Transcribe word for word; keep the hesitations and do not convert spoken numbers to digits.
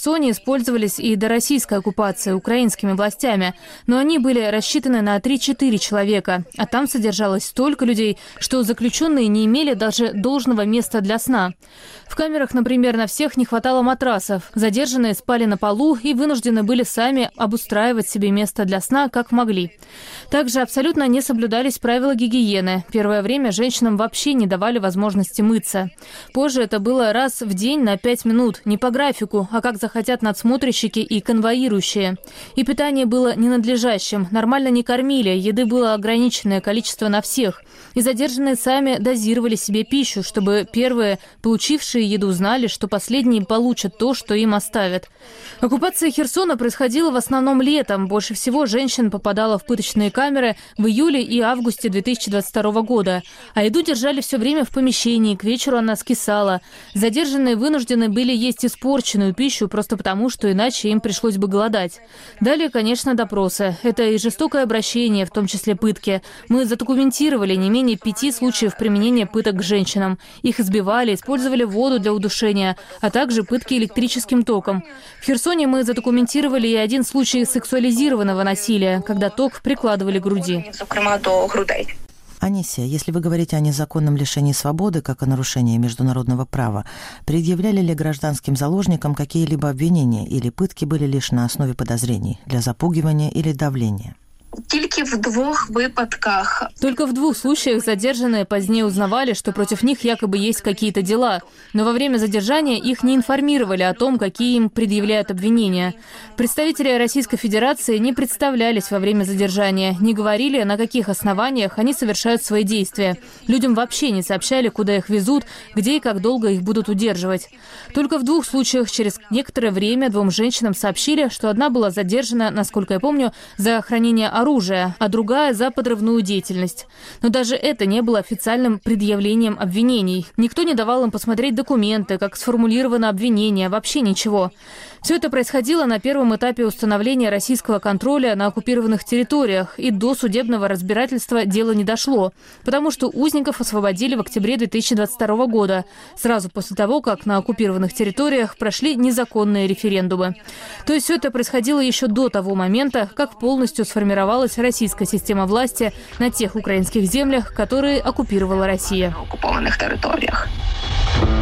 Херсоне использовались и до российской оккупации украинскими властями, но они были рассчитаны на три-четыре человека, а там содержалось столько людей, что заключенные не имели даже должного места для сна. В камерах, например, на всех не хватало матрасов. Задержанные спали на полу и вынуждены были сами обустраивать себе место для сна, как могли. Также абсолютно не соблюдались правила гигиены. Первое время женщинам вообще не давали возможности мыться. Позже это было раз в день на пять минут, не по графику, а как захотят надсмотрщики и конвоирующие. И питание было ненадлежащим, нормально не кормили, еды было ограниченное количество на всех. И задержанные сами дозировали себе пищу, чтобы первые, получившие еду, знали, что последние получат то, что им оставят. Оккупация Херсона происходила в основном летом. Больше всего женщин попадало в пыточные камеры в июле и августе две тысячи двадцать второго года. А еду держали все время в помещении, к вечеру она скисала. Задержанные вынуждены были есть испорченную пищу просто потому, что иначе им пришлось бы голодать. Далее, конечно, допросы. Это и жестокое обращение, в том числе пытки. Мы задокументировали не менее пяти случаев применения пыток к женщинам. Их избивали, использовали воду для удушения, а также пытки электрическим током. В Херсоне мы задокументировали и один случай сексуализированного насилия, когда ток прикладывали к груди. Анисия, если вы говорите о незаконном лишении свободы, как о нарушении международного права, предъявляли ли гражданским заложникам какие-либо обвинения или пытки были лишь на основе подозрений для запугивания или давления? Только в двух выпадках. Только в двух случаях задержанные позднее узнавали, что против них якобы есть какие-то дела. Но во время задержания их не информировали о том, какие им предъявляют обвинения. Представители Российской Федерации не представлялись во время задержания, не говорили, на каких основаниях они совершают свои действия. Людям вообще не сообщали, куда их везут, где и как долго их будут удерживать. Только в двух случаях через некоторое время двум женщинам сообщили, что одна была задержана, насколько я помню, за хранение оружия, оружия, а другая за подрывную деятельность. Но даже это не было официальным предъявлением обвинений. Никто не давал им посмотреть документы, как сформулировано обвинение, вообще ничего. Все это происходило на первом этапе установления российского контроля на оккупированных территориях, и до судебного разбирательства дело не дошло, потому что узников освободили в октябре две тысячи двадцать второго года, сразу после того, как на оккупированных территориях прошли незаконные референдумы. То есть все это происходило еще до того момента, как полностью сформировалась российская система власти на тех украинских землях, которые оккупировала Россия. На оккупованных территориях.